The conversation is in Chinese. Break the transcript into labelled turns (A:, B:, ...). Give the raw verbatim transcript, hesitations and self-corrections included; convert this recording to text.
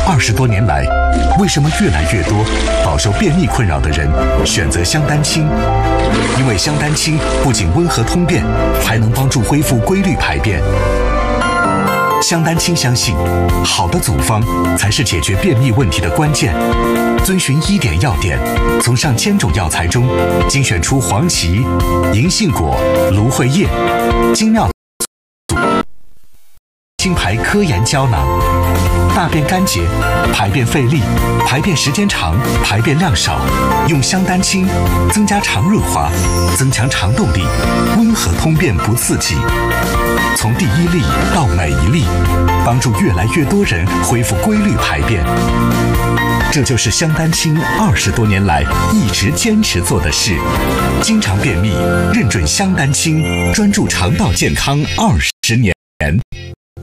A: 二十多年来，为什么越来越多饱受便秘困扰的人选择香丹清？因为香丹清不仅温和通便，还能帮助恢复规律排便。香丹清相信，好的组方才是解决便秘问题的关键。遵循医典要点，从上千种药材中精选出黄芪、银杏果、芦荟叶、精妙清排科研胶囊。大便干结、排便费力、排便时间长、排便量少，用香丹清增加肠润滑，增强肠动力，温和通便不刺激。从第一粒到每一粒，帮助越来越多人恢复规律排便。这就是香丹清二十多年来一直坚持做的事。经常便秘，认准香丹清，专注肠道健康二十年。